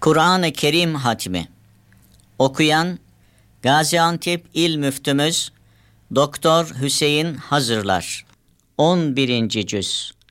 Kur'an-ı Kerim hatmi. Okuyan Gaziantep İl Müftümüz Doktor Hüseyin Hazırlar. 11. cüz.